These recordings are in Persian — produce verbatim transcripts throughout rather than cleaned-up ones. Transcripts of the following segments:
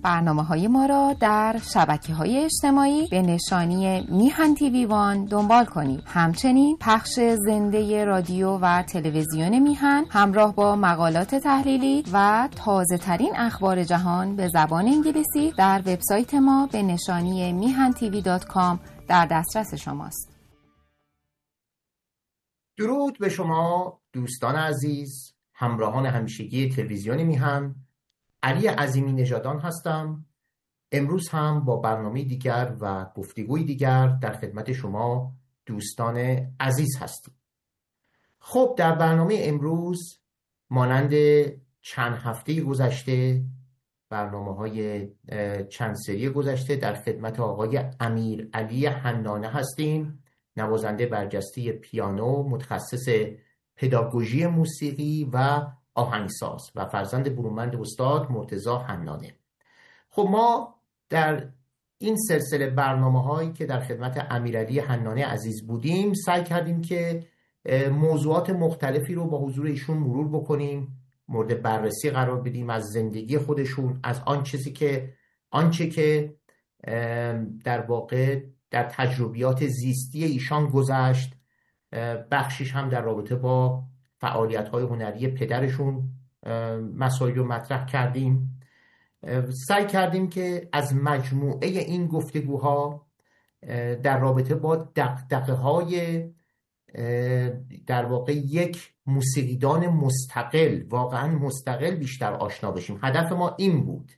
برنامه‌های ما را در شبکه‌های اجتماعی به نشانی میهن تیوی وان دنبال کنید. همچنین پخش زنده رادیو و تلویزیون میهن همراه با مقالات تحلیلی و تازه‌ترین اخبار جهان به زبان انگلیسی در وبسایت ما به نشانی میهن تیوی دات کام در دسترس شماست. درود به شما دوستان عزیز، همراهان همیشگی تلویزیون میهن. علی عظیمی نژادان هستم. امروز هم با برنامه دیگر و گفتگوی دیگر در خدمت شما دوستان عزیز هستیم. خب در برنامه امروز مانند چند هفته گذشته، برنامه‌های چند سری گذشته، در خدمت آقای امیرعلی حنانه هستیم، نوازنده برجسته پیانو، متخصص پداگوژی موسیقی و آهنگساز و فرزند برومند استاد مرتضی حنانه. خب ما در این سلسله برنامه‌هایی که در خدمت امیرعلی حنانه عزیز بودیم سعی کردیم که موضوعات مختلفی رو با حضور ایشون مرور بکنیم، مورد بررسی قرار بدیم، از زندگی خودشون، از آن چیزی که آنچه که در واقع در تجربیات زیستی ایشان گذشت، بخشش هم در رابطه با فعالیت‌های هنری پدرشون مسائل رو مطرح کردیم. سعی کردیم که از مجموعه این گفتگوها در رابطه با دغدغه‌های در واقع یک موسیقیدان مستقل، واقعا مستقل، بیشتر آشنا بشیم. هدف ما این بود.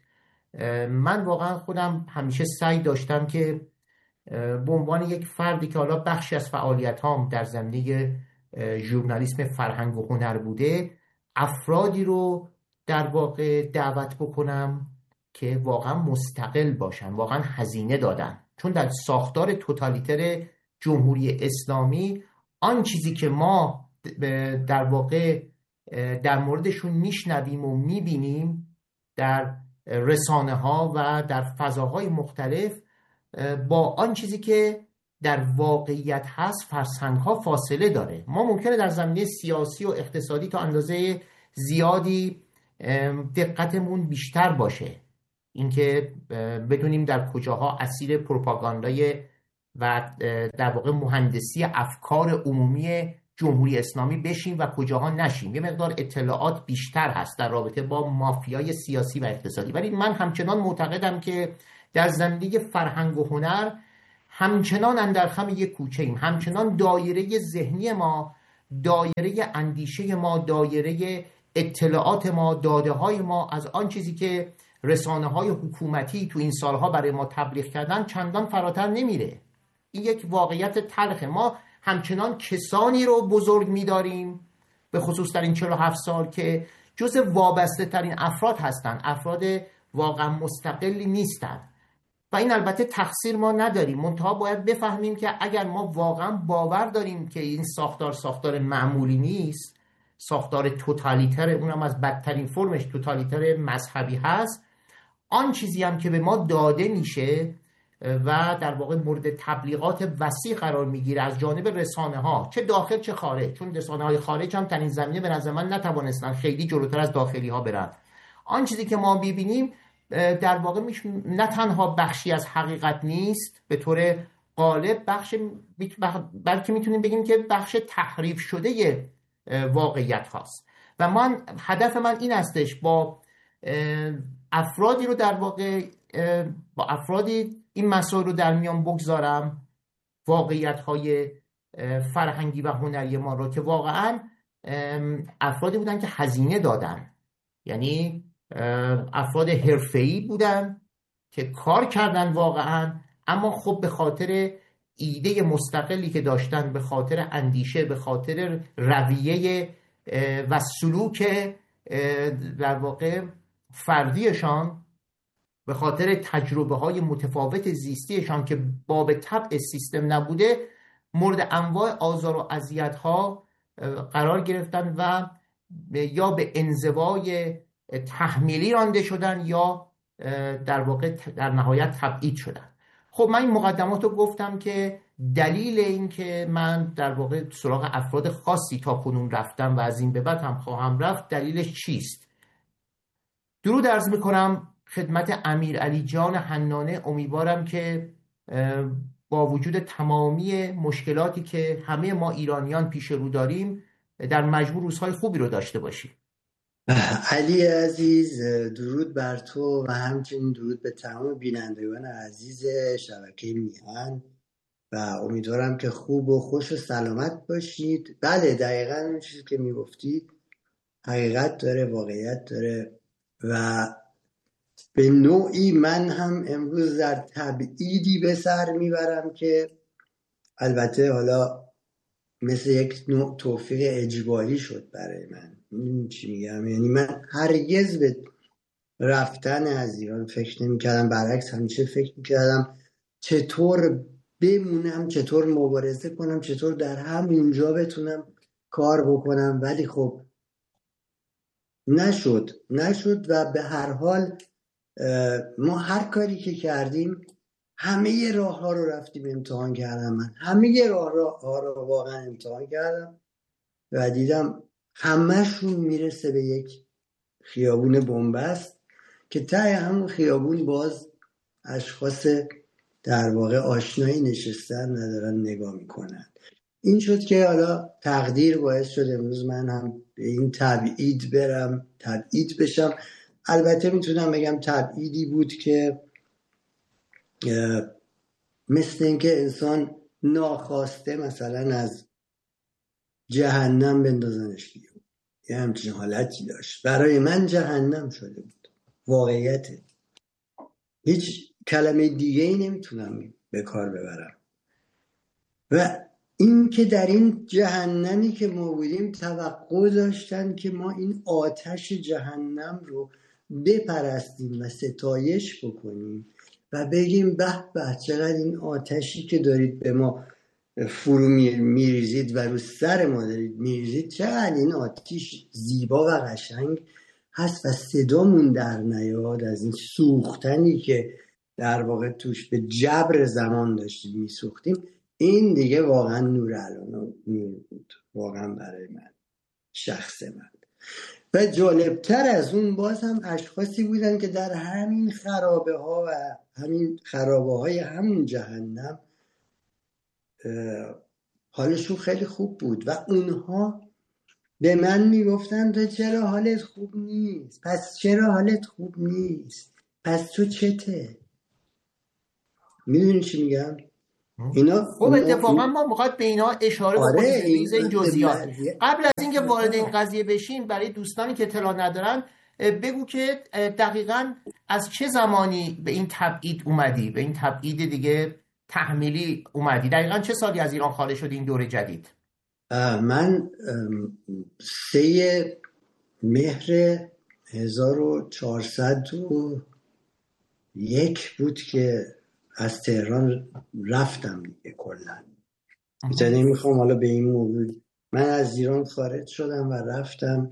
من واقعا خودم همیشه سعی داشتم که به عنوان یک فردی که حالا بخشی از فعالیت‌هام در زمینه ژورنالیسم فرهنگ و هنر بوده، افرادی رو در واقع دعوت بکنم که واقعا مستقل باشن، واقعا هزینه دادن. چون در ساختار توتالیتر جمهوری اسلامی آن چیزی که ما در واقع در موردشون میشنویم و میبینیم در رسانه ها و در فضاهای مختلف با آن چیزی که در واقعیت هست فرسنگ ها فاصله داره. ما ممکنه در زمینه سیاسی و اقتصادی تا اندازه زیادی دقتمون بیشتر باشه، اینکه بدونیم در کجاها اسیر پروپاگاندای و در واقع مهندسی افکار عمومی جمهوری اسلامی بشیم و کجاها نشیم. یه مقدار اطلاعات بیشتر هست در رابطه با مافیای سیاسی و اقتصادی، ولی من همچنان معتقدم که در زندگی فرهنگ و هنر همچنان اندر خم یک کوچه ایم، همچنان دایره ذهنی ما، دایره اندیشه ما، دایره اطلاعات ما، داده های ما از آن چیزی که رسانه های حکومتی تو این سالها برای ما تبلیغ کردن چندان فراتر نمیره. این یک واقعیت تلخه. ما همچنان کسانی رو بزرگ می‌داریم، به خصوص در این چهل و هفت سال، که جز وابسته ترین افراد هستند، افراد واقعا مستقلی نیستند. و این البته تقصیر ما نداریم، منتها باید بفهمیم که اگر ما واقعا باور داریم که این ساختار ساختار معمولی نیست، ساختار توتالیتر، اونم از بدترین فرمش توتالیتر مذهبی هست، آن چیزی هم که به ما داده میشه و در واقع مورد تبلیغات وسیع قرار میگیره از جانب رسانه ها، چه داخل چه خارج، چون رسانه های خارج هم در این زمینه به نظر من نتوانستن خیلی جلوتر از داخلی ها برن. آن چیزی که ما ببینیم در واقع نه تنها بخشی از حقیقت نیست به طور غالب، بخش بلکه میتونیم بگیم که بخش تحریف شده واقعیت هاست. و من هدف من این هستش با افرادی رو در واقع با افرادی این مسائل رو در میان بگذارم، واقعیت های فرهنگی و هنری ما رو، که واقعا افرادی بودن که هزینه دادن، یعنی افراد حرفه‌ای بودن که کار کردن واقعا، اما خب به خاطر ایده مستقلی که داشتن، به خاطر اندیشه، به خاطر رویه و سلوک در واقع فردیشان، به خاطر تجربه های متفاوت زیستیشان که باب طبع سیستم نبوده، مورد انواع آزار و اذیت ها قرار گرفتن و یا به انزوای تحمیلی رانده شدن یا در واقع در نهایت تبعید شدن. خب من این مقدمات رو گفتم که دلیل این که من در واقع سراغ افراد خاصی تا کنون رفتم و از این به بعد هم خواهم رفت، دلیلش چیست؟ درود عرض میکنم خدمت امیرعلی جان حنانه امیدوارم که با وجود تمامی مشکلاتی که همه ما ایرانیان پیش رو داریم در مجموع روزهای خوبی رو داشته باشیم. علی عزیز، درود بر تو و همچنین درود به تمام بینندگان عزیز شبکه میهن و امیدوارم که خوب و خوش و سلامت باشید. بله، دقیقاً اون چیزی که میگفتید حقیقت داره، واقعیت داره و به نوعی من هم امروز در تبعیدی به سر میبرم که البته حالا مثل یک نوع توفیق اجباری شد برای من. این چی میگم؟ یعنی من هرگز به رفتن از ایران فکر نمی کردم، برعکس همیشه فکر می کردم چطور بمونم، چطور مبارزه کنم، چطور در همونجا بتونم کار بکنم. ولی خب نشد نشد و به هر حال ما هر کاری که کردیم همه راه ها رو رفتیم امتحان کردم. من همه راه ها رو واقعا امتحان کردم و دیدم همه‌شون میرسه به یک خیابون بنبست که ته همون خیابون باز اشخاص در واقع آشنایی نشستن و دارن نگاه میکنن. این شد که حالا تقدیر باعث شد امروز من هم به این تبعید برم، تبعید بشم. البته میتونم بگم تبعیدی بود که مثل اینکه انسان ناخواسته مثلا از جهنم بندازنش بیرون، یه همچین حالتی داشت. برای من جهنم شده بود، واقعیته. هیچ کلمه دیگه ای نمیتونم به کار ببرم. و این که در این جهنمی که ما بودیم توقع داشتن که ما این آتش جهنم رو بپرستیم و ستایش بکنیم و بگیم به به چقدر این آتشی که دارید به ما فرو میریزید و رو سر ما دارید میریزید، چقدر این آتش زیبا و قشنگ هست و صدامون در نیاد از این سوختنی که در واقع توش به جبر زمان داشتیم میسوختیم. این دیگه واقعا نور الان نور بود واقعا برای من، شخص من. و جالبتر از اون باز هم اشخاصی بودن که در همین خرابه ها و همین خرابه های همون جهنم حالشون خیلی خوب بود و اونها به من میگفتن تو چرا حالت خوب نیست؟ پس چرا حالت خوب نیست؟ پس تو چته؟ میدونی چی میگم؟ اینا خب اتفاقا ما میخواد به اینا اشاره آره بکنیم، این جزئیات. قبل از اینکه وارد این قضیه بشیم، برای دوستانی که اطلاع ندارن بگو که دقیقاً از چه زمانی به این تبعید اومدی، به این تبعید دیگه تحمیلی اومدی؟ دقیقاً چه سالی از ایران خارج شدی این دوره جدید؟ من سه مهر هزار و چهارصد و یک بود که از تهران رفتم دیگه. کلا بیتا نمیخوام حالا به این موضوع. من از ایران خارج شدم و رفتم.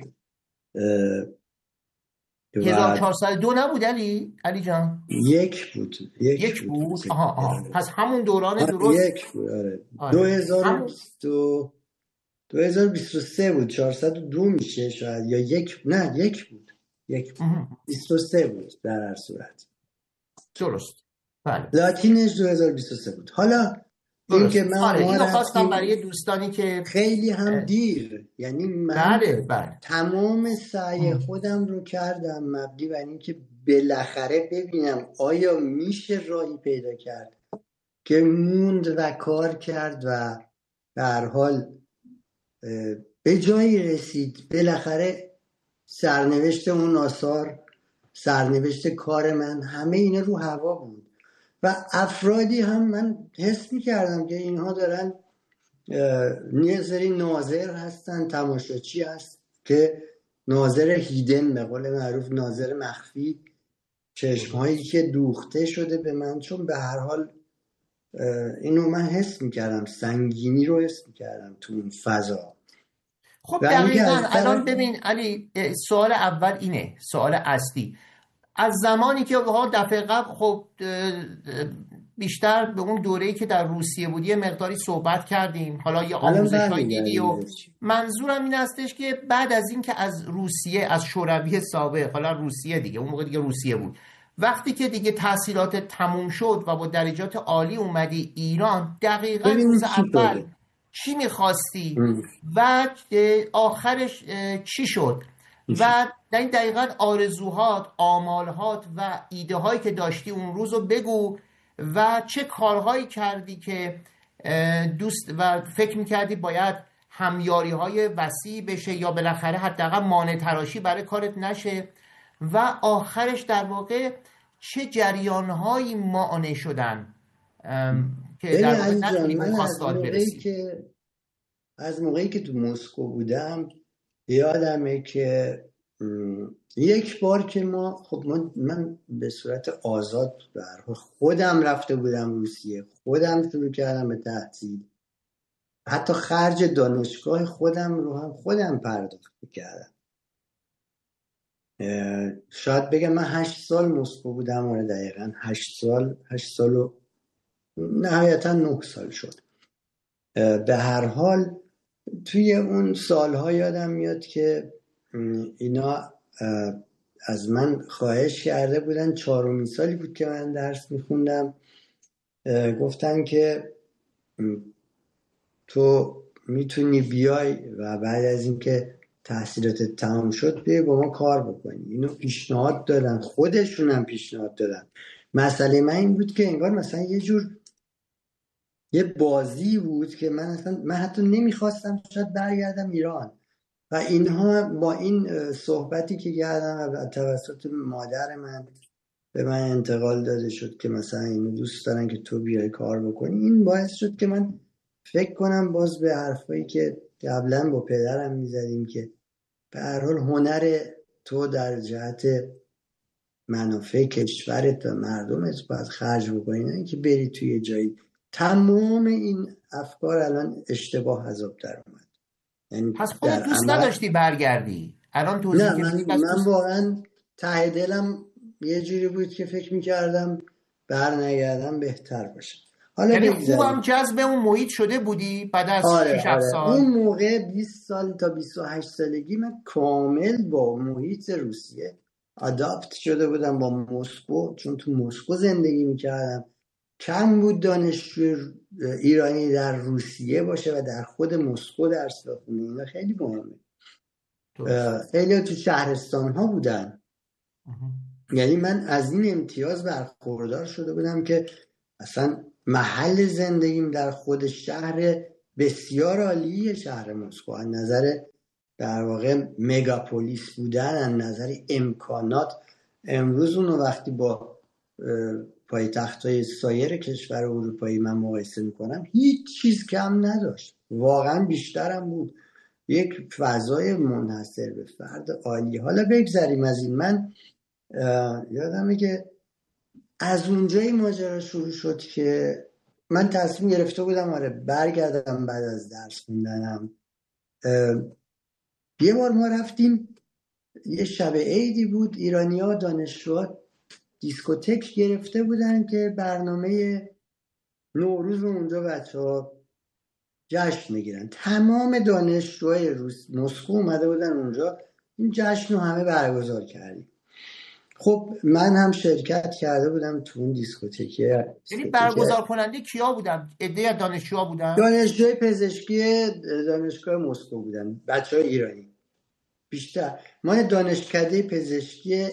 هزار و چهارصد و دو نبود علی؟ علی جان یک بود. یک, یک بود, بود. بود. آها آها. پس همون دوران درست یک بود. آره. آره. دو هزار و بیست و سه بود. چهارصد و دو میشه شاید، یا یک نه یک بود. یک بود. بیست و سه بود در هر صورت. درست. بله. لاتینش دو هزار و بیست و سه بود. حالا این که من آره اینو خواستم برای دوستانی که خیلی هم دیر، یعنی من بله بله. تمام سعی خودم رو کردم مبنی بر این که بالاخره ببینم آیا میشه راهی پیدا کرد که موند و کار کرد و در حال به جایی رسید. بالاخره سرنوشت اون آثار، سرنوشت کار من، همه اینا رو هوا بود و افرادی هم من حس می‌کردم که اینها دارن نیازری ناظر هستن، تماشاچی هست که ناظر هیدن، به قول معروف ناظر مخفی، چشمهایی که دوخته شده به من. چون به هر حال اینو من حس می‌کردم، سنگینی رو حس می‌کردم تو اون فضا. خب دقیقاً الان ببین علی، سوال اول اینه، سوال اصلی. از زمانی که دفعه قبل خب بیشتر به اون دوره‌ای که در روسیه بودی یه مقداری صحبت کردیم، حالا یه آموزش‌هایی دیدی و منظورم این هستش که بعد از این که از روسیه، از شوروی سابق، حالا روسیه دیگه، اون موقع دیگه روسیه بود، وقتی که دیگه تحصیلات تموم شد و با درجات عالی اومدی ایران، دقیقاً روز اول چی میخواستی و آخرش چی شد و در این دقیقاً آرزوهات، آمالهات و ایده هایی که داشتی اون روز رو بگو و چه کارهایی کردی که دوست و فکر میکردی باید همیاری های وسیع بشه یا بالاخره حداقل مانع تراشی برای کارت نشه و آخرش در واقع چه جریان هایی مانع شدن که در واقع نتونی به خواستات برسی. که از موقعی که تو مسکو بودم یادمه که یک بار که ما خب من, من به صورت آزاد بر خودم رفته بودم روسیه، خودم شروع کردم به تحصیل، حتی خرج دانشگاه خودم رو هم خودم پرداخت کردم. شاید بگم من هشت سال مسکو بودم، آره دقیقا هشت سال هشت سال و نهایتا نه سال شد. به هر حال توی اون سالها یادم میاد که اینا از من خواهش کرده بودن، چهارمین سالی بود که من درس میخوندم، گفتن که تو میتونی بیای و بعد از اینکه تحصیلات تمام شد بیای با ما کار بکنی. اینو پیشنهاد دادن، خودشون هم پیشنهاد دادن. مسئله من این بود که انگار مثلا یه جور یه بازی بود که من اصلا من حتی نمیخواستم شاید برگردم ایران و اینها با این صحبتی که کردم و توسط مادر من به من انتقال داده شد که مثلا اینو دوست دارن که تو بیای کار بکنی، این باعث شد که من فکر کنم باز به حرفایی که قبلا با پدرم میزدیم که به هر حال هنر تو در جهت منافع کشورت و مردمت باید خرج بکنی، نه که بری توی جایی. تمام این افکار الان اشتباه حساب در اومد. یعنی پس خودت دوست نداشتی برگردی؟ الان توضیح نه من, من واقعا ته دلم یه جوری بود که فکر میکردم برنگردم بهتر باشه. حالا یعنی خوبم جذب اون محیط شده بودی بعد از آره شش آره. سال؟ اون موقع بیست سال تا بیست و هشت سالگی من کامل با محیط روسیه آداپت شده بودم، با مسکو، چون تو مسکو زندگی میکردم. کم بود دانشجو ایرانی در روسیه باشه و در خود مسکو درس بخونه. اینا خیلی مهمه. خیلی تو شهرستان ها بودن. یعنی من از این امتیاز برخوردار شده بودم که اصلا محل زندگیم در خود شهر بسیار عالیه، شهر مسکو، از نظر در واقع مگاپولیس بودن، از نظر امکانات. امروز اونو وقتی با پایتخت‌های سایر کشور اروپایی من مقایسه میکنم، هیچ چیز کم نداشت، واقعا بیشترم بود. یک فضای منحصر به فرد عالی. حالا بگذریم از این. من یادمه که از اونجایی ماجرا شروع شد که من تصمیم گرفته بودم آره برگردم بعد از درس خوندنم. یه بار ما رفتیم، یه شب عیدی بود، ایرانی‌ها دانشجوها دیسکوتک گرفته بودن که برنامه نوروز اونجا بچه‌ها جشن میگیرن. تمام دانشجوهای روس مسکو اومده بودن اونجا، این جشن رو همه برگزار کردیم. خب من هم شرکت کرده بودم تو اون دیسکوتک. یعنی برگزار کننده کیا بودن؟ عده از دانشجوها بودن؟ دانشجوی پزشکی دانشگاه مسکو بودن، بچه‌های ایرانی بیشتر. ما دانشکده پزشکی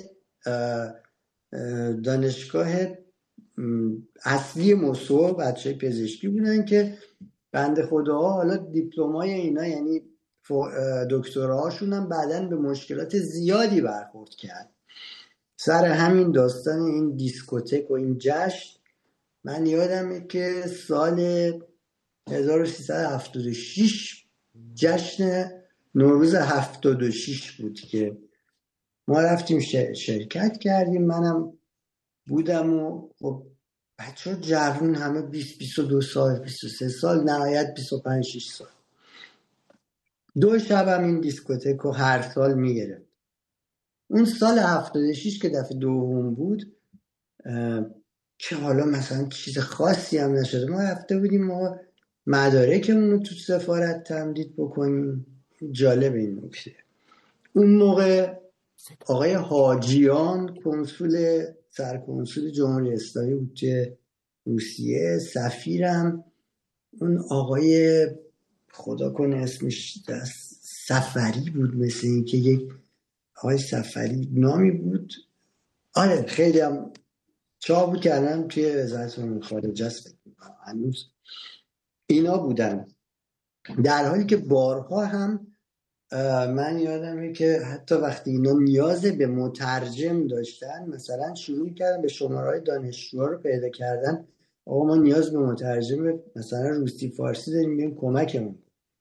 دانشگاه اصلی مسکو بچه‌های پزشکی بودن که بنده خداها حالا دیپلمای اینا یعنی دکتراهاشون هم بعداً به مشکلات زیادی برخورد کرد. سر همین داستان این دیسکوتک و این جشن من یادمه که سال هزار و سیصد و هفتاد و شش جشن نوروز هفتاد و شش بود که ما رفتیم شرکت کردیم. منم بودم و خب بچه ها جوون همه بیست بیست و دو سال، بیست و سه سال، نهایت بیست و پنج شش سال. دو شبم این دیسکوتک رو هر سال میگرفت. اون سال هفتاد و شش که دفعه دوم بود که حالا مثلا چیز خاصی هم نشده، ما رفته بودیم ما مدارکمون رو تو سفارت تمدید بکنیم. جالب این نکته، اون موقع آقای حاجیان کنسول سرکنسول جمهوری اسلامی بود توی روسیه، سفیرم اون آقای خدا کنه اسمش سفری بود، مثل این که یک آقای سفری نامی بود، آره خیلی هم چا بود که الان توی وزارت امور خارجه است هنوز. اینا بودن، در حالی که بارها هم من یادمه که حتی وقتی اینا نیاز به مترجم داشتن مثلا شروع کردن به شماره‌های دانشجوها رو پیدا کردن، آقا ما نیاز به مترجم مثلا روسی فارسی داریم، بیاین کمکمون.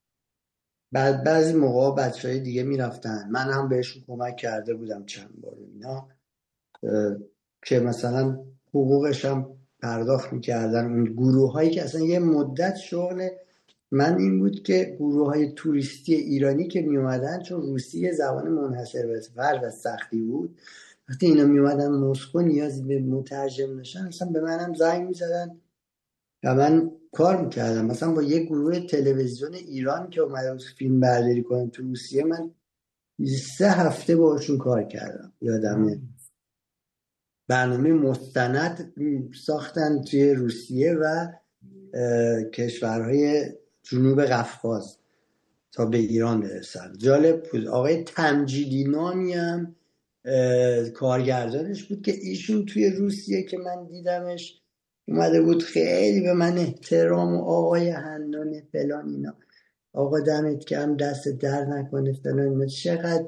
بعد بعضی موقع بچهای دیگه میرفتن، من هم بهشون کمک کرده بودم چند بار اینا، که مثلا حقوقش هم پرداخت میکردن. اون گروه هایی که اصلا یه مدت شغل من این بود که گروه های توریستی ایرانی که میومدن، چون روسی زبان منحصر به فرد و سختی بود، وقتی اینا میومدن مسکو نیازی به مترجم داشتن اصلا به منم زنگ میزدن و من کار میکردم. مثلا با یه گروه تلویزیون ایران که اومده بود فیلم برداری کنن تو روسیه، من سه هفته باشون کار کردم. یادمه برنامه مستند ساختن توی روسیه و کشورهای جنوب قفقاز تا به ایران برسن. جالب بود. آقای تمجیدی نامی هم کارگردانش بود که ایشون توی روسیه که من دیدمش اومده بود، خیلی به من احترام و آقای حنان فلان اینا، آقا دمت گرم دست در نکنه فلان، چقدر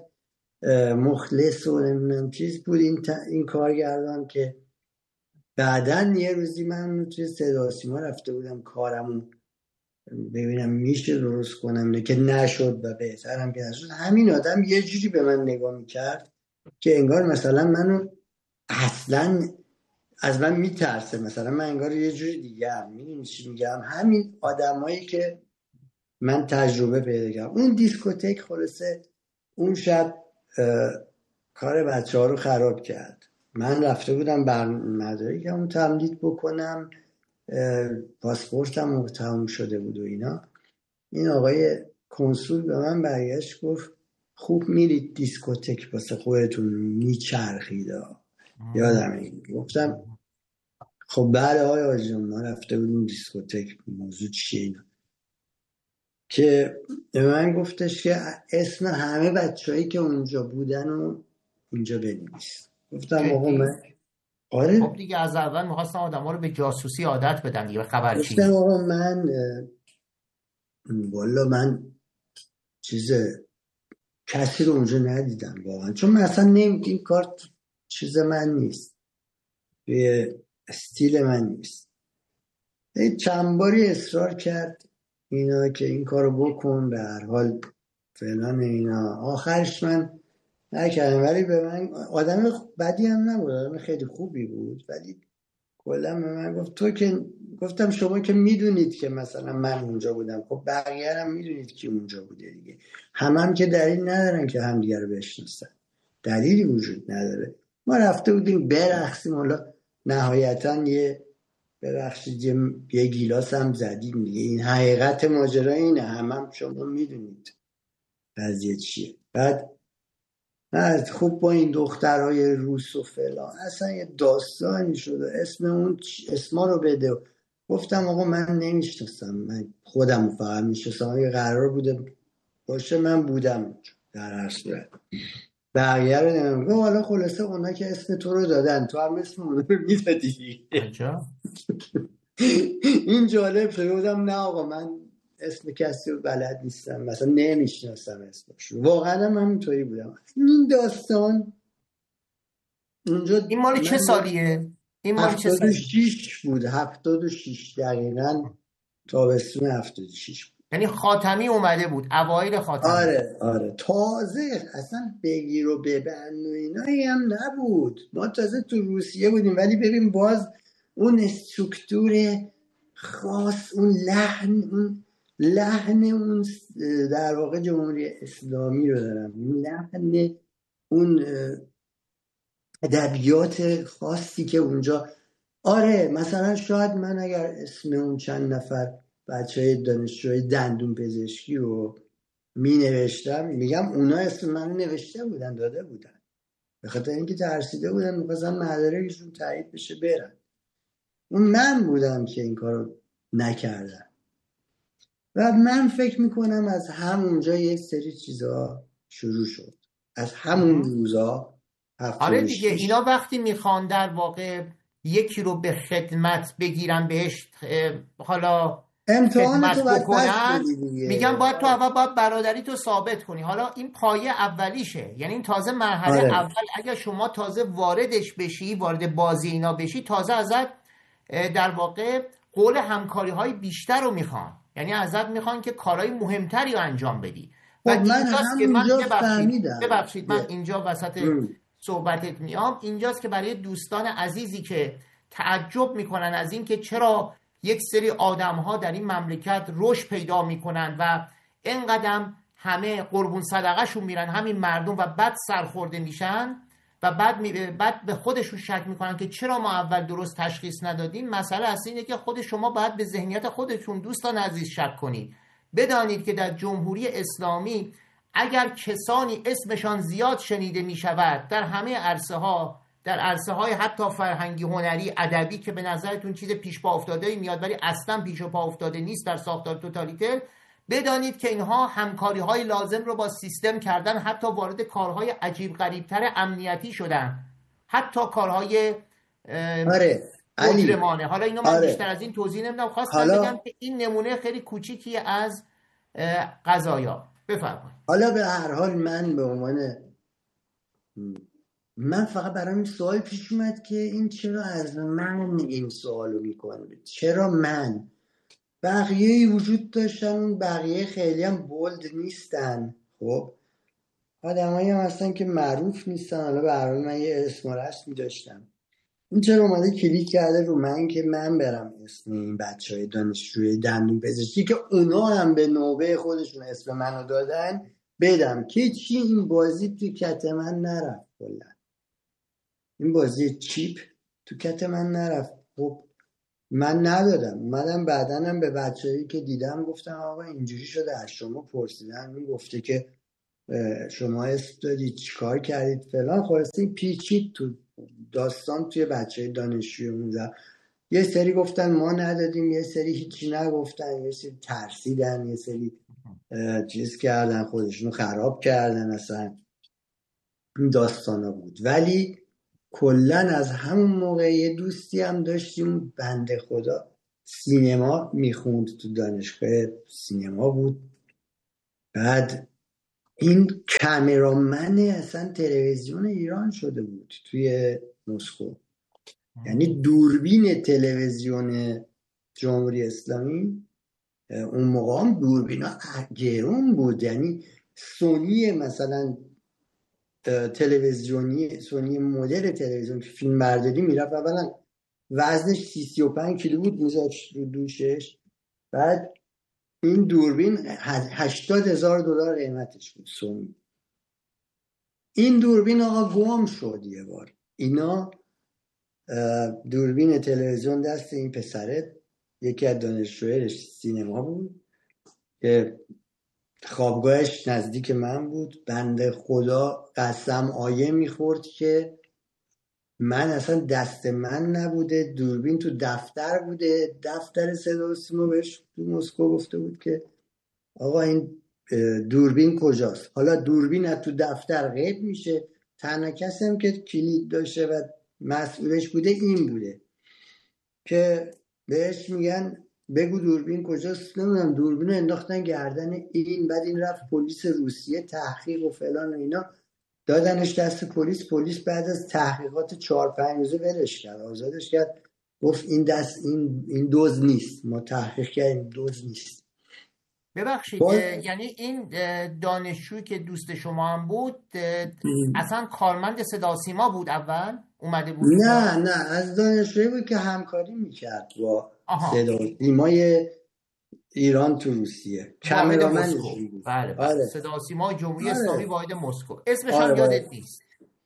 مخلص و نمیدونم چیز بود این, این کارگردان. که بعدن یه روزی من توی صدا سیما رفته بودم کارمو ببینم میشه درست کنم نه، که نشد و بهترم که نشد. همین آدم یه جوری به من نگاه میکرد که انگار مثلا منو اصلا از من میترسه، مثلا من انگار یه جوری دیگه هم میدونی چی میگم. همین آدمایی که من تجربه پیدا کردم. اون دیسکوتک خلاصه اون شب کار بچه ها رو خراب کرد. من رفته بودم بر مدارکم تمدید بکنم، پاسپورتم تموم شده بود و اینا. این آقای کنسول به من برگشت گفت خوب میرید دیسکوتک واسه خودتون میچرخید. یادمه گفتم خب بله آقای آجان ما رفته بودیم دیسکوتک، موضوع چیه اینا؟ که من گفتش که اسم همه بچه‌هایی که اونجا بودن و اینجا بنویس. گفتم آقا من آره خب دیگه از اول می‌خواستم آدم‌ها رو به جاسوسی عادت بدم دیگه، به خبرچینی. گفتم آقا من والا من چیز کسی رو اونجا ندیدم واقعا، چون من اصلا نمیدونم این کار چیز من نیست، به استیل من نیست. چند باری اصرار کرد اینا که این کارو بکن، به هر حال فلان اینا. آخرش من نکردم، ولی به من آدم بدی هم نبود، آدم خیلی خوبی بود، ولی کلا به من گفت تو که، گفتم شما که میدونید که مثلا من اونجا بودم، خب بقیه هم میدونید که اونجا بوده دیگه، همه هم که دلیل ندارن که همدیگه رو بشناسن، دلیلی وجود نداره. ما رفته بودیم برقصیم، حالا نهایتا یه ببخشید یه گیلاس هم زدیم دیگه. این حقیقت ماجرا اینه، همه هم شما میدونید قضیه چیه. بعد نه خوب با این دخترهای روس و فلان اصلا یه داستانی شده، اسم اون اسما رو بده. گفتم آقا من نمیشناسم، من خودم فقط میشناسم، یه قرار بوده باشه من بودم در هر صورت، بقیه رو نمیدونم. حالا خلاصه اونا که اسم تو رو دادن تو هم اسم اونا رو میدادی. این جالب شده. بودم نه آقا من اسم کسی رو بلد نیستم، مثلا نمیشناسم اسمش. واقعا من همینطوری بودم. این داستان اونجا این مال چه سالیه؟ این مال چه سالیه؟ هفتاد و شش بود، هفتاد و شش دقیقاً تابستون هفتاد و شش بود. یعنی خاتمی اومده بود، اوایل خاتمی. آره آره تازه اصلا بگیر و ببند و اینایی هم نبود، ما تازه تو روسیه بودیم. ولی ببین باز اون استرکتور خاص، اون لحن، اون لحن اون در واقع جمهوری اسلامی رو دارم، لحن اون ادبیات خاصی که اونجا. آره مثلا شاید من اگر اسم اون چند نفر بچهای دانشجوی دندون پزشکی رو می نوشتم، میگم اونا اسم من نوشته بودن، داده بودن. به خاطر اینکه ترسیده بودن می‌خواستن مدارکشون تایید بشه برن. اون من بودم که این کارو نکردم و من فکر میکنم از همونجا یک سری چیزا شروع شد، از همون روزا. آره دیگه، اینا وقتی میخوان در واقع یکی رو به خدمت بگیرن، بهش حالا امتحان تو باید بکنن، میگن باید تو اول باید برادری تو ثابت کنی. حالا این پایه اولیشه، یعنی این تازه مرحله آره. اول اگر شما تازه واردش بشی، وارد بازی اینا بشی، تازه ازت در واقع قول همکاری های بیشتر رو میخوان، یعنی ازت میخوان که کارهای مهمتری رو انجام بدی. و اینجاست که من ببخشید ببخشید من اینجا وسط ام. صحبتت میام، اینجاست که برای دوستان عزیزی که تعجب میکنن از این که چرا یک سری آدم ها در این مملکت رشد پیدا میکنن و اینقدر همه قربون صدقه شون میرن همین مردم و بعد سرخورده میشن و بعد می... بعد به خودشون شک میکنن که چرا ما اول درست تشخیص ندادیم. مسئله اصلی اینه که خود شما باید به ذهنیت خودتون دوستان عزیز شک کنید. بدانید که در جمهوری اسلامی اگر کسانی اسمشان زیاد شنیده میشود در همه عرصه ها، در عرصه های حتی فرهنگی، هنری، ادبی که به نظرتون چیز پیش پا افتاده میاد ولی اصلا پیش پا افتاده نیست در ساختار توتالیتر، بدانید که اینها همکاری های لازم رو با سیستم کردن، حتی وارد کارهای عجیب غریبتر امنیتی شدن، حتی کارهای آره مجرمانه. حالا اینو من آره. بیشتر از این توضیح نمیدم، خواستم حالا... بگم که این نمونه خیلی کوچیکی از قضایا. بفرمایید. حالا به هر حال من به عنوان من فقط برام این سوال پیش اومد که این چرا از من این سوالو میکنه، چرا من؟ بقیه وجود داشتن، اون بقیه خیلی هم بولد نیستن، خب آدمایی هم هستن که معروف نیستن. حالا به هر حال من یه اسم و رسمی داشتم، این چرا اومده کلیک کرده رو من که من برم اسم این بچه های دانشجوی دندون پزشکی که اونا هم به نوبه خودشون اسم منو دادن بدم که چی این بازی تو کت من نرفت. کلا این بازی چیپ تو کت من نرفت. خب من ندادم، اومدم بعدنم به بچه‌ای که دیدم گفتم آقا اینجوری شده، از شما پرسیدن، این گفته که شما اسم دادید چیکار کردید فلان. خلاصه پیچید تو داستان توی بچه دانشجوی اونجا. یه سری گفتن ما ندادیم، یه سری هیچی نگفتن، یه سری ترسیدن، یه سری چیز کردن، خودشونو خراب کردن. اصلا این داستانا بود. ولی کلن از همون موقع یه دوستی هم داشتیم بنده خدا سینما میخوند، تو دانشگاه سینما بود. بعد این کامرامن اصلا تلویزیون ایران شده بود توی مسکو، یعنی دوربین تلویزیون جمهوری اسلامی اون موقع هم دوربینا گرون بود، یعنی سونی مثلا تلویزیونی، سونی مدل تلویزیون که فیلم برداری میرفت اولا وزنش سی سی و پنج کیلو بود میذاشت رو دوشش. بعد این دوربین هشتاد هزار دلار قیمتش بود سونی. این دوربین آقا گم شد یه بار. اینا دوربین تلویزیون دست این پسره، یکی از دانشجویش سینما بود که خوابگاهش نزدیک من بود. بنده خدا قسم آیه میخورد که من اصلا دست من نبوده، دوربین تو دفتر بوده. دفتر صدا و سیما بهش تو مسکو گفته بود که آقا این دوربین کجاست. حالا دوربین از تو دفتر غیب میشه، تنها کسی هم که کلید داشته و مسئولش بوده این بوده که بهش میگن بگو دوربین کجاست. نمیدونم دوربین رو انداختن گردن این، بعد این رفت پلیس روسیه تحقیق و فلان و اینا، دادنش دست پلیس. پلیس بعد از تحقیقات چهار پنج روزه ولش کرد، آزادش کرد، گفت این دست این این دوز نیست، ما تحقیق کردیم دوز نیست. ببخشید یعنی این دانشجویی که دوست شما هم بود اصلا کارمند صدا سیما بود اول اومده بود؟ نه نه از دانشجویی بود که همکاری میکرد با صدا سیمای ایران تو روسیه، کامرامنش بود. بله بله. صدا سیما جمهوری اسلامی واحد مسکو. اسمش هم یادت نیست؟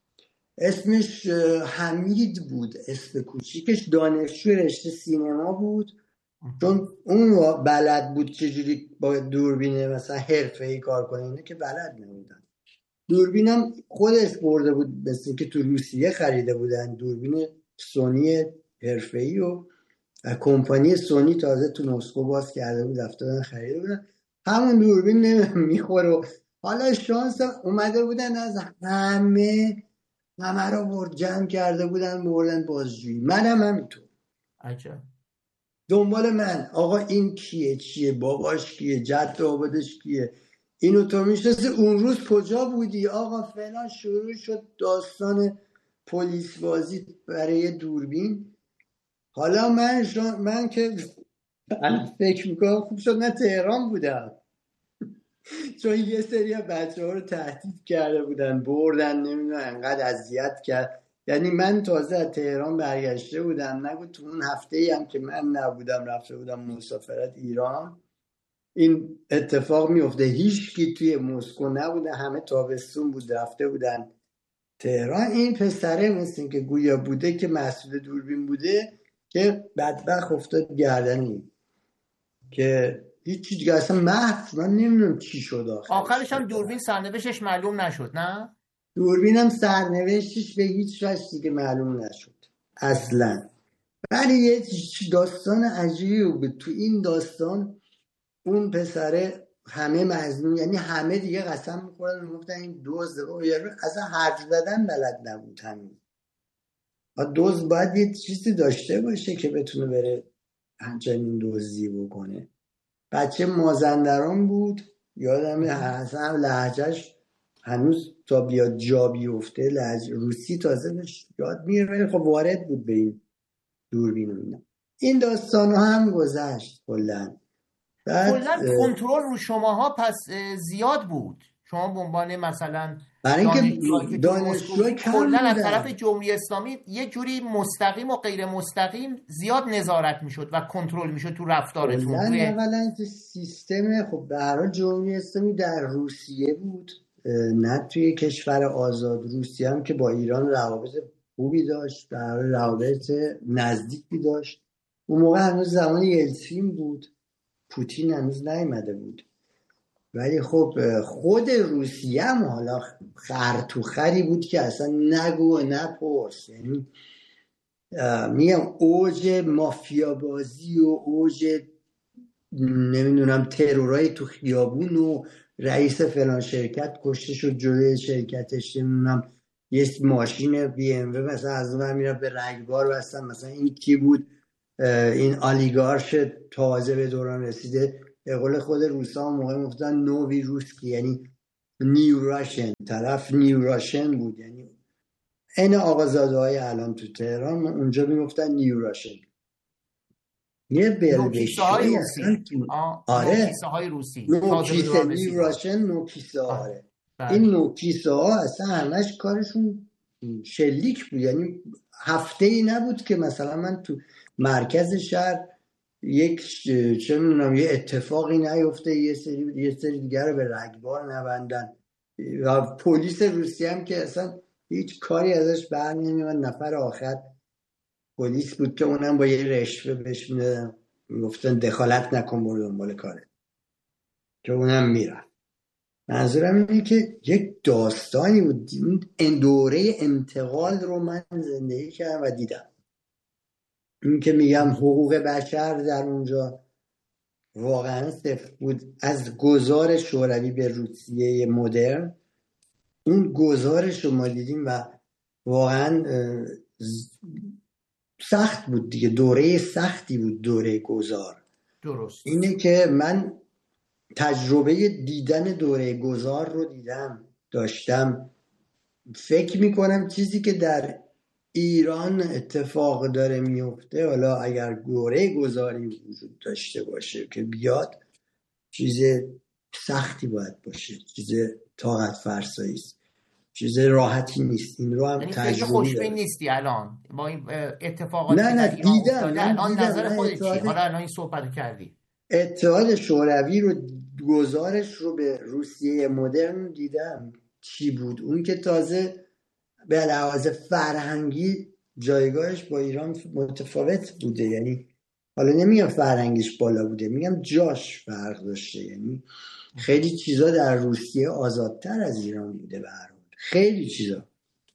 اسمش حمید بود، اسم کوچیکش. دانشجوی رشته سینما بود، چون اون بلد بود چجوری با دوربین مثلا حرفه‌ای کار کنه، اینه که بلد نبودن. دوربینم خودش برده بود، مثل که تو روسیه خریده بودن دوربین سونی حرفه‌ای و کمپانی سونی تازه تو مسکو باز کرده بود، رفتن خریده بودن همون دوربین میخوره. حالا شانس اومده بودن از همه همه رو برد جمع کرده بودن بردن بازجویی، منم همینطور. عجب. دنبال من آقا این کیه، چیه، باباش کیه، جد آبادش کیه، اینو تو میشناسی، اون روز کجا بودی آقا فلان. شروع شد داستان پلیس بازی برای دوربین. حالا من شان من که فکر میکنم خوب شد نه تهران بودم، چون یه سری بچه ها رو تهدید کرده بودن بردن نمیدونم انقدر اذیت کرد. یعنی من تازه از تهران برگشته بودم، نگو تو اون هفته ای هم که من نبودم رفته بودم مسافرت ایران این اتفاق میفته. هیچ کی توی مسکو نبوده، همه تابستون بود رفته بودن تهران. این پسره مثل که گویا بوده که مسئول دوربین بوده که بدبخت افتاد گردنی که هیچ چیز اصلا محو، من نمیدونم چی شد آخرش. آخرش هم دوربین سرنوشتش معلوم نشد نه؟ دوربینم سرنوشتش به هیچ وجهی که معلوم نشد اصلا. ولی یه داستان عجیبی بود تو این داستان. اون پسره همه مظنون، یعنی همه دیگه قسم می‌خوردن میگفتن این دزد، اصلا حرف زدن بلد نبود. همین دزد باید یه چیزی داشته باشه که بتونه بره همچنین دزدی بکنه. بچه مازندران بود، یادم اصلا لهجهش هنوز تا بیاد جا بیفته لهجه روسی تازه بهش یاد میره، ولی خب وارد بود به این دوربین و اینا. این داستان ها هم گذشت کلا. کلا کنترل رو شماها پس زیاد بود. شما به عنوان مثلا برای اینکه دانشجو کلا از طرف جمهوری اسلامی یه جوری مستقیم و غیر مستقیم زیاد نظارت میشد و کنترل میشد تو رفتارتون. اولا که سیستم خب به هر حال جمهوری اسلامی در روسیه بود، نه توی کشور آزاد. روسیه هم که با ایران روابط خوبی داشت، در روابط نزدیکی داشت. اون موقع هنوز زمان یلتسین بود، پوتین هنوز نیامده بود. ولی خب خود روسیه هم حالا خر تو خری بود که اصلا نگو و نپرس. یعنی میگم اوج مافیا بازی و اوج نمیدونم ترورای تو خیابون و رئیس فلان شرکت کشته شد جلوی شرکتش، نمیدونم یه ماشین بی ام و مثلا از اون میره به رگبار بستن. مثلا این کی بود؟ این آلیگارش تازه به دوران رسیده، به قول خود روسا هم موقع میگفتن نو ویروسکی، یعنی نیو راشن، طرف نیو راشن بود. یعنی این آقازاده های الان تو تهران اونجا میگفتن نیو راشن. یه بلبشی های روسی. آره نوکیسه های روسی، نوکیسه نیو راشن نوکیسه. آره این نوکیسه ها اصلا همش کارشون شلیک بود. یعنی هفته ای نبود که مثلا من تو مرکز شهر یک چه میدونم یه اتفاقی نیفته یه سری یه سری دیگر رو به رگبار نبندن. و پلیس روسیه هم که اصلا هیچ کاری ازش بر نمیاد. نفر آخر پلیس بود که اونم با یه رشوه بهش میدادن، میگفتن دخالت نکن برو دنبال کاره، که اونم میرن. منظورم اینه که یک داستانی بود. این دوره انتقال رو من زندگی کردم و دیدم. این که میگم حقوق بشر در اونجا واقعا صفر بود. از گذار شوروی به روسیه مدرن، اون گذارش رو ما دیدیم و واقعا سخت بود دیگه. دوره سختی بود دوره گذار. درست. اینه که من تجربه دیدن دوره گذار رو دیدم، داشتم. فکر میکنم چیزی که در ایران اتفاق داره میفته، حالا اگر دوره گذاری وجود داشته باشه که بیاد، چیز سختی باید باشه، چیز طاقت فرسایی است، چیز راحتی نیست. این رو هم تجربه خوشبین نیستی الان با این اتفاقاتی نه نه که در ایران دیدم. افتاده. الان دیدم. نظر خودت چیه؟ اتحاد... حالا الان این صحبت کردی اتحاد شوروی رو گزارش رو به روسیه مدرن دیدم چی بود. اون که تازه به لحاظ فرهنگی جایگاهش با ایران متفاوت بوده. یعنی حالا نمیگم فرهنگش بالا بوده، میگم جاش فرق داشته. یعنی خیلی چیزا در روسیه آزادتر از ایران بوده، به هر حال خیلی چیزا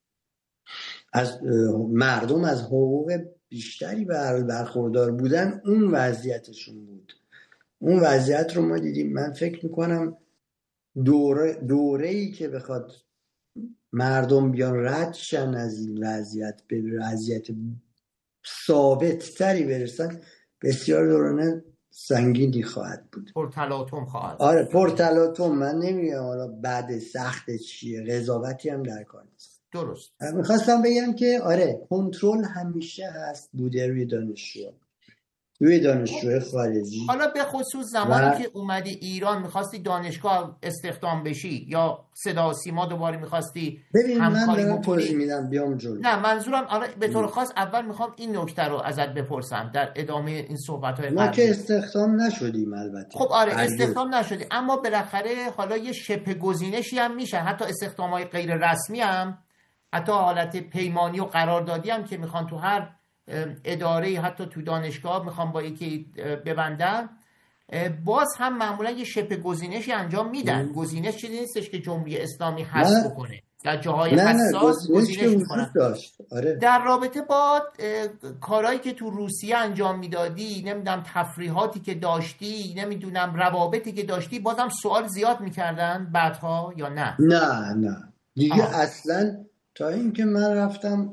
از مردم از حقوق بیشتری به هر حال برخوردار بودن. اون وضعیتشون بود، اون وضعیت رو ما دیدیم. من فکر میکنم دوره دوره‌ای که بخواد مردم بیان رد شن از این وضعیت به وضعیت ثابت تری برسن، بسیار دورانه سنگینی خواهد بود، پرتلاطم خواهد. آره پرتلاطم. من نمیگم حالا بعد سخت چیه، قضاوتی هم در کار نیست. درست. میخواستم بگم که آره کنترل همیشه هست بوده روی دانشجو، روی دانشجوی خارجی. حالا به خصوص زمانی و... که اومدی ایران میخواستی دانشگاه استخدام بشی یا صدا و سیما دوباره میخواستی همکاری بکنی؟ توضیح میدم بیام جلو. نه منظورم آره به طور خاص اول میخوام این نکته رو ازت بپرسم در ادامه این صحبت‌های ما که استخدام نشدیم البته. خب آره استخدام نشدی، اما بالاخره حالا یه شبه گزینشی هم میشه، حتی استخدام‌های غیر رسمی هم، حتی حالت پیمانی و قراردادی هم که میخوان تو هر اداره حتی تو دانشگاه میخوام با یکی ببندن، باز هم معمولا یه شبه گزینشی انجام میدن. گزینش چیزی نیستش که جمهوری اسلامی حذف بکنه، در جاهای حساس گزینش میکنن. آره. در رابطه با کارهایی که تو روسیه انجام میدادی، نمیدونم تفریحاتی که داشتی، نمیدونم روابطی که داشتی، بازم سوال زیاد میکردن بعدها یا نه؟ نه نه دیگه آه. اصلا تا اینکه من رفتم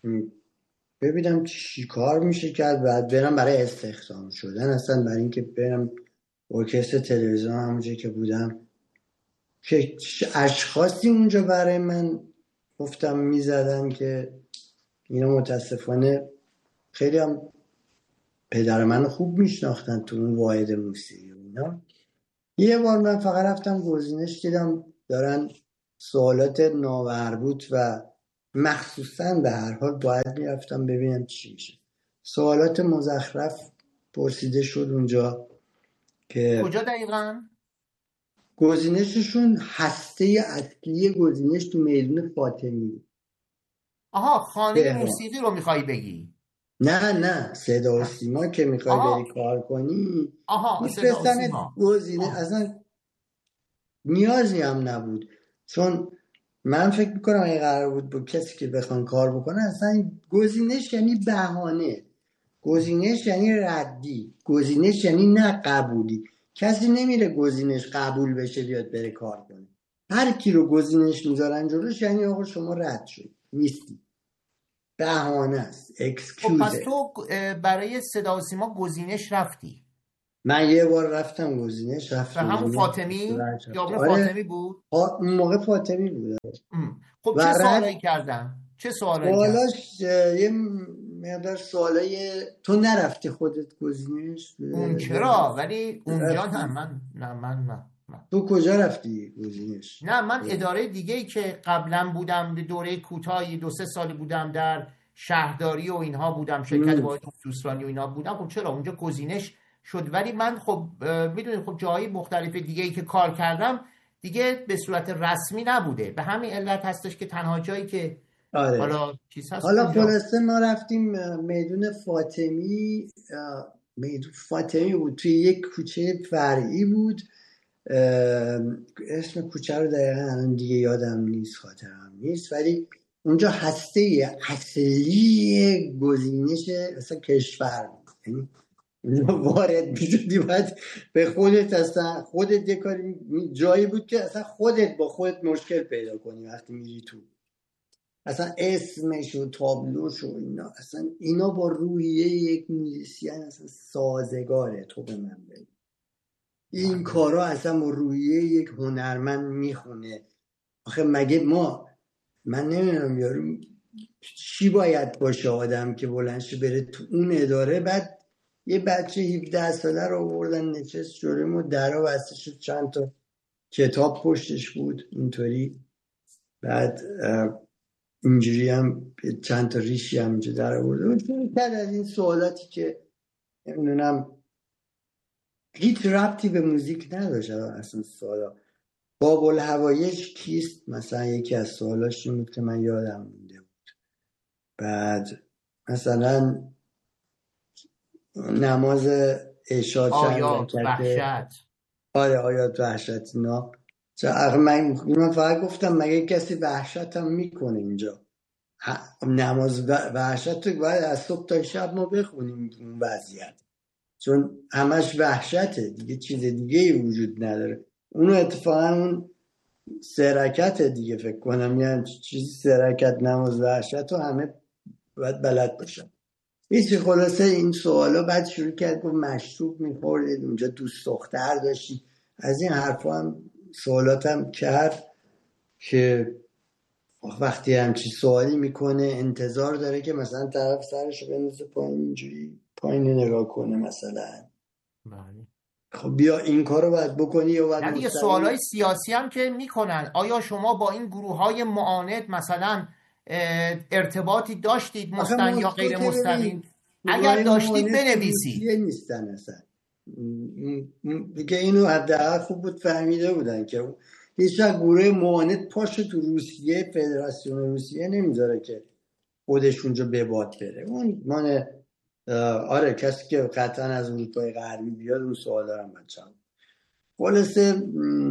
ببینم چی کار میشه کرد، بعد برم برای استخدام شدن، اصلا برای اینکه برم ارکستر تلویزیون همونجا که بودم که اشخاصی اونجا برای من گفتم میزدن که اینا متاسفانه خیلی هم پدر من خوب میشناختن تو اون واحد موسیقی اینا. یه بار من فقط رفتم گزینش دیدم دارن سوالات نامربوط و مخصوصا به هر حال باید میرفتم ببینم چی میشه، سوالات مزخرف پرسیده شد اونجا که کجا دقیقاً؟ گزینششون هسته اصلی گزینش تو میدون فاطمی. آها خانه موسیقی رو میخوای بگی؟ نه نه صدا و سیما که میخوای بری کار کنی. آها صدا و سیما گزینه اصلا نیازی هم نبود، چون من فکر میکنم اگه قرار بود با کسی که بخوان کار بکنه اصلا گزینش یعنی بهانه، گزینش یعنی ردی، گزینش یعنی نه قبولی. کسی نمیره گزینش قبول بشه بیاد بره کار کنه. هر کی رو گزینش میذارن جلوش یعنی آقا شما رد شد نیستی، بهانه است، اکسکیوزه. پس تو برای صدا و سیما گزینش رفتی؟ من یه بار رفتم گزینش رفتم. همون فاطمی یا اون فاطمی بود؟ اون موقع فاطمی بود. خب چه سوالایی کردن؟ چه سوالایی کردن؟ سوالاش یه مقدار سوالای تو نرفتی خودت گزینش؟ اون چرا؟ ولی اونجا نه من نه من نه من. تو کجا رفتی گزینش؟ نه من اداره دیگه‌ای که قبلا بودم دوره کوتاهی دو سه سالی بودم در شهرداری و اینها بودم، شرکت واحد دوستانی و اینها بودم. خب چرا اونجا گزینش شد، ولی من خب میدونید خب جاهای مختلف دیگه‌ای که کار کردم دیگه به صورت رسمی نبوده، به همین علت هستش که تنها جایی که آره. حالا چیز هست حالا خلاصه ما رفتیم میدون فاطمی. میدون فاطمی بود توی یک کوچه فرعی بود، اسم کوچه رو دقیقا الان دیگه یادم نیست، خاطرم نیست، ولی اونجا هسته اصلی گزینش اصلا کشور بود. یعنی وارد میشدی باید به خودت اصلا خودت یه کاری جایی بود که اصلا خودت با خودت مشکل پیدا کنی وقتی میری تو، اصلا اسمش و تابلوش و اینا، اصلا اینا با روحیه یک موزیسین اصلا سازگاره. تو به من بگی این کارا اصلا با روحیه یک هنرمند میخونه. آخه مگه ما من نمیدونم یارو چی باید باشه آدم که بلندش بره تو اون اداره، بعد یه بچه هفده ساله رو آوردن نشست جلوی ما، درا بسته شد، چند تا کتاب پشتش بود اینطوری، بعد اینجوری هم چند تا ریشی هم اینجا در آورده بود. بعد از این سوالاتی که نمیدونم هیچ ربطی به موزیک نداشت اصلا سوالا. باب الهوایج کیست مثلا یکی از سوالاش این بود که من یادم مونده بود. بعد مثلا نماز عشا چند رکعته، آره آیات وحشتنا. من من فقط گفتم مگه کسی وحشت هم میکنه اینجا؟ نماز وحشت رو باید از صبح تا شب ما بخونیم اون وضعیت، چون همش وحشته دیگه، چیز دیگه ای وجود نداره. اونو اتفاقا اون سرکت دیگه فکر کنم، یعنی چیزی سرکت نماز وحشت رو همه باید بلد باشن. هیچی، خلاصه این سوالا بعد شروع کرد گفت مشروب میخوردید اونجا، دوست دختر داشتی، از این حرفا هم سوالاتم کرد که وقتی همچی سوالی میکنه انتظار داره که مثلا طرف سرشو بندازه پایین، اینجوری پایین نگاه کنه مثلا. بله. خب بیا این کارو باید بکنی یا باید یعنی مستقیم. سوالای سیاسی هم که میکنن، آیا شما با این گروه های معاند مثلا ارتباطی داشتید مستقیم یا غیر مستقیم؟ اگر داشتید بنویسید. نیستن اصلا دیگه، اینو حداقل خوب بود فهمیده بودن که هیچ وقت گروه معاند پاشو تو روسیه، فدراسیون روسیه نمیذاره که خودش اونجا به باد بره. اون من آره کسی که قطعا از اروپای غربی بیاد اون سوال دارم بچه‌ها. خلاصه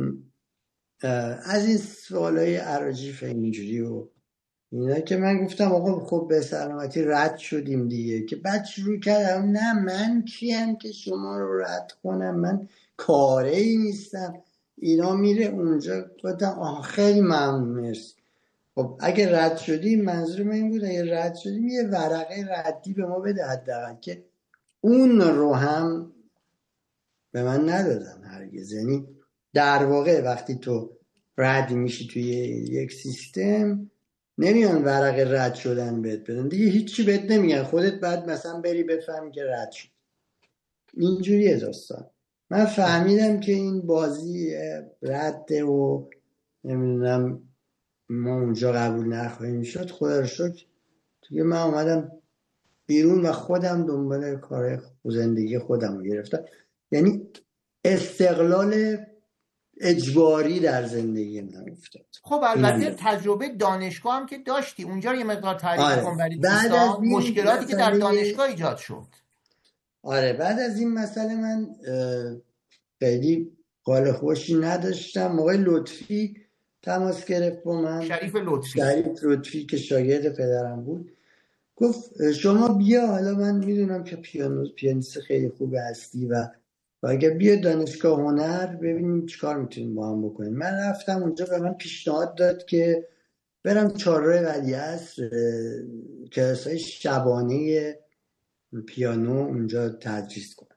از این سوالای عراجیف اینجوری و اینا که من گفتم آقا خب به سلامتی رد شدیم دیگه، که بعد شروع کردم نه من کیم که شما رو رد کنم، من کاره ای نیستم، اینا میره اونجا. گفتم آه خیلی ممنون مرسی. خب اگه رد شدیم، منظور من این بود اگه رد شدیم یه ورقه ردی به ما بده حداقل، که اون رو هم به من ندادن هرگز. یعنی در واقع وقتی تو رد میشی توی یک سیستم نمیان ورق رد شدن بهت بدن دیگه، هیچی بهت نمیگن، خودت بعد مثلا بری بفهمی که رد شد. اینجوریه داستان. من فهمیدم که این بازی رده و نمیدونم ما اونجا قبول نخواهیم شد. خدا رو شکر دیگه من اومدم بیرون و خودم دنبال کار زندگی خودم رو گرفتم. یعنی استقلال اجباری در زندگی من افتاد. خب البته تجربه دانشگاه هم که داشتی اونجا، یه مقدار تعریف آره. کن برای دوستان مشکلاتی که در دانشگاه ایجاد شد. آره بعد از این مسئله من خیلی حال خوشی نداشتم. آقای لطفی تماس گرفت با من، شریف لطفی شریف لطفی که شاگرد پدرم بود، گفت شما بیا، حالا من میدونم که پیانو پیانیست خیلی خوب هستی و و اگه بیا دانشگاه هنر ببینیم چیکار میتونیم با هم بکنیم. من رفتم اونجا، به من پیشنهاد داد که برم چهارراه ولیعصر کلاسای شبانه پیانو اونجا تدریس کنم.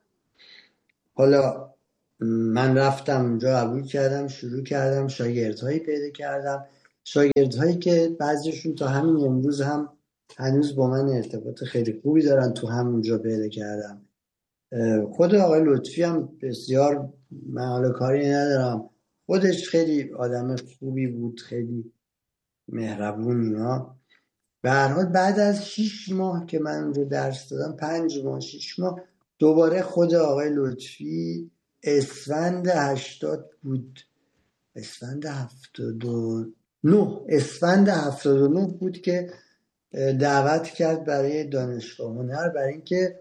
حالا من رفتم اونجا، قبول کردم، شروع کردم، شاگردهایی پیدا کردم، شاگردهایی که بعضیشون تا همین امروز هم هنوز با من ارتباط خیلی خوبی دارن، تو همونجا پیدا کردم. خود آقای لطفی هم بسیار، من حالا کاری ندارم، خودش خیلی آدم خوبی بود، خیلی مهربون اینا. به هر حال بعد از شیش ماه که من اونجا درس دادم، پنج ماه شیش ماه، دوباره خود آقای لطفی اسفند هشتاد بود، اسفند هفتاد و نه اسفند هفتاد و نه بود که دعوت کرد برای دانشگاه هنر، برای اینکه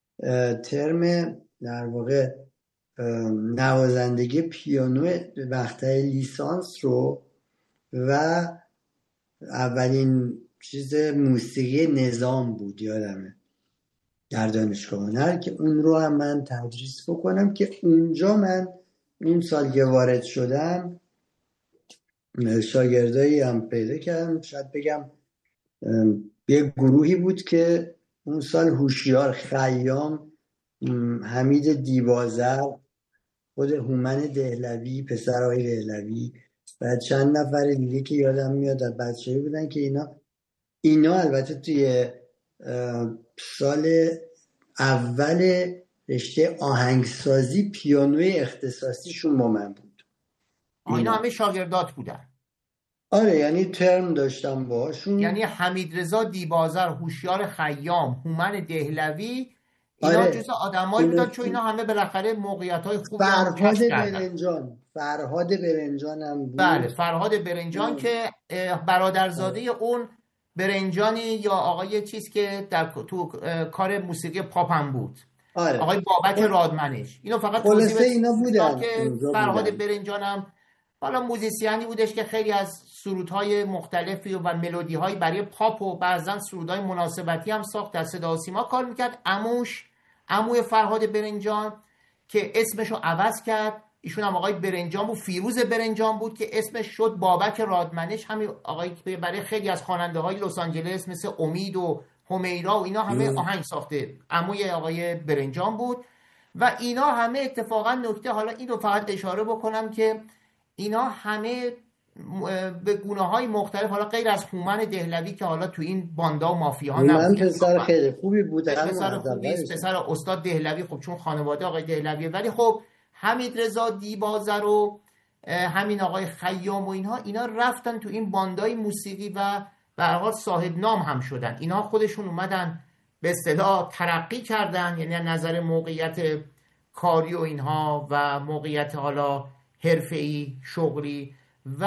ترم در واقع نوازندگی پیانو مقطع لیسانس رو و اولین چیز موسیقی نظام بود یادمه در دانشگاه هنر، که اون رو هم من تدریس بکنم. که اونجا من اون سال که وارد شدم شاگردایی هم پیدا کردم، شاید بگم یه گروهی بود که اون سال هوشیار خیام، حمید دیبازر، خود هومن دهلوی پسر آقای دهلوی و چند نفر دیگه که یادم میاد از بچه‌ای بودن که اینا اینا البته توی سال اول رشته آهنگسازی پیانوی اختصاصیشون با من بود. اینا همه شاگردات بودن؟ آره یعنی ترم داشتم باشون. یعنی حمید رضا دیبازر، هوشیار خیام، هومن دهلوی، اینا آره. جزء آدمایی بودن چون اینا همه بالاخره موقعیت‌های خوبی هم کسب کردن. برنجان فرهاد برنجان هم بود. بله فرهاد برنجان ام. که برادرزاده ام. اون برنجانی یا آقای چیز که در تو کار موسیقی پاپ هم بود، آره. آقای بابک رادمنش. اینو فقط خلاصه توضیح اینا بودن، که فرهاد برنجانم حالا موزیسیانی بودش که خیلی از سرودهای مختلفی و ملودی‌های برای پاپ و بعضا سرودهای مناسبتی هم ساخت، در صدا و سیما کار میکرد. عموش عموی فرهاد برنجان که اسمشو عوض کرد، ایشون هم آقای برنجان بود، فیروز برنجان بود که اسمش شد بابک رادمنش. همین آقای که برای خیلی از خواننده‌های لس آنجلس مثل امید و همیرا و اینا همه آهنگ ساخته، عموی آقای برنجان بود. و اینا همه اتفاقا نکته، حالا اینو فقط اشاره بکنم که اینا همه به گونه‌های مختلف، حالا غیر از هومن دهلوی که حالا تو این باندا و مافیاها نبود، من پسر خیلی خوبی بود، پسر خوبی است، پسر استاد دهلوی، خب چون خانواده آقای دهلویه. ولی خب حمید رضا دیبازر و همین آقای خیام و اینها اینا رفتن تو این باندای موسیقی و به هر حال صاحب نام هم شدن. اینا خودشون اومدن به اصطلاح ترقی کردن، یعنی از نظر موقعیت کاری و اینها و موقعیت حالا حرفه‌ای شغلی و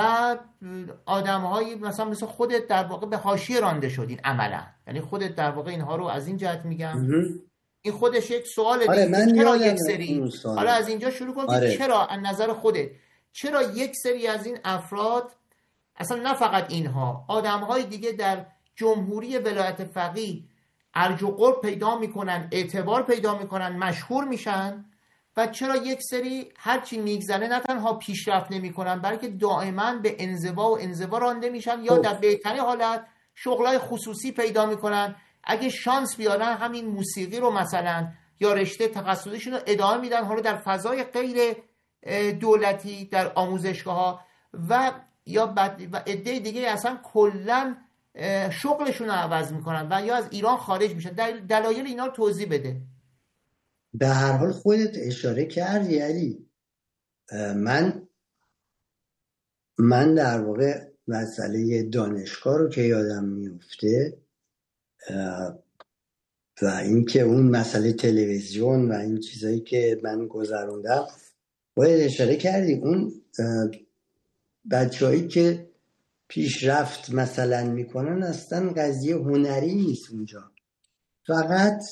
آدم‌هایی مثلا مثل خودت در واقع به حاشیه رانده شدین عملا. یعنی خودت در واقع اینها رو از این جهت میگم. این خودش یک سواله. آره من چرا یک سری، حالا از اینجا شروع کن آره. که چرا از نظر خودت چرا یک سری از این افراد، اصلا نه فقط اینها، آدم‌های دیگه در جمهوری ولایت فقیه ارج و قرب پیدا میکنن، اعتبار پیدا میکنن، مشهور میشن، و چرا یک سری هرچی میگذره نه تنها پیشرفت نمیکنن بلکه دائما به انزوا و انزوا رانده میشن، یا در بهترین حالت شغلای خصوصی پیدا میکنن، اگه شانس بیارن همین موسیقی رو مثلا یا رشته تخصصیشون رو ادامه میدن، حالا در فضای غیر دولتی در آموزشگاه‌ها، و یا بعد و عده دیگه اصلا کلا شغلشون رو عوض میکنن و یا از ایران خارج میشن. دلایل اینا رو توضیح بده. به هر حال خودت اشاره کردی علی. من من در واقع مسئله دانشگاه رو که یادم میفته و اینکه اون مسئله تلویزیون و این چیزایی که من گذروندم، باید اشاره کردی اون بچه‌هایی که پیشرفت مثلا میکنن اصلا قضیه هنری نیست اونجا، فقط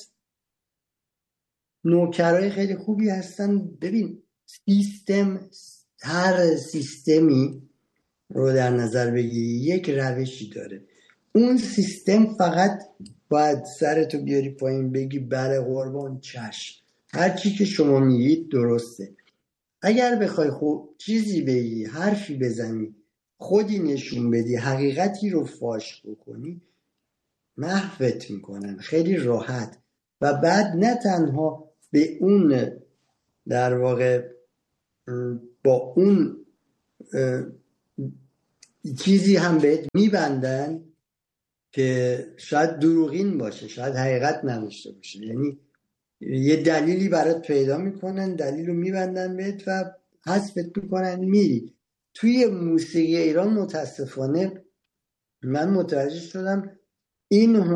نوکرای خیلی خوبی هستن. ببین سیستم، هر سیستمی رو در نظر بگیری یک روشی داره. اون سیستم فقط باید سرتو بیاری پایین بگی بله قربان چشم، هر چی که شما میگید درسته. اگر بخوای خب چیزی بگی، حرفی بزنی، خودی نشون بدی، حقیقتی رو فاش بکنی، محوت میکنن خیلی راحت. و بعد نه تنها به اون در واقع با اون چیزی هم بهت میبندن که شاید دروغین باشه، شاید حقیقت نداشته باشه، یعنی یه دلیلی برات پیدا میکنن، دلیل رو میبندن بهت و حذفت میکنن میری. توی موسیقی ایران متاسفانه من متوجه شدم این